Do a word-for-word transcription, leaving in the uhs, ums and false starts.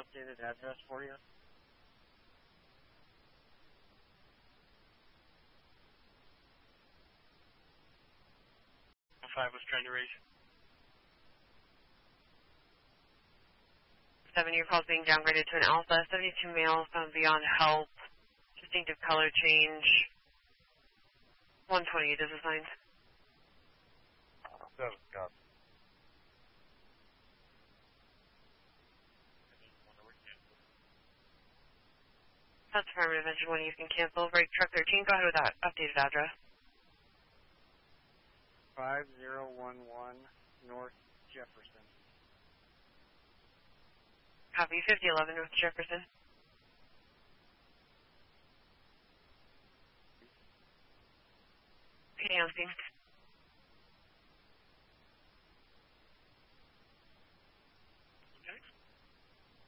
updated address for you? Five was trying to reach. Seven, your call is being downgraded to an Alpha. seventy-two male, found beyond help. Distinctive color change. one twenty-eight is assigned. Seven, copy. That's affirmative. Engine one, you can cancel. Break truck thirteen, go ahead with that updated address. five zero one one North Jefferson. Copy, fifty eleven North Jefferson. Okay, on scene.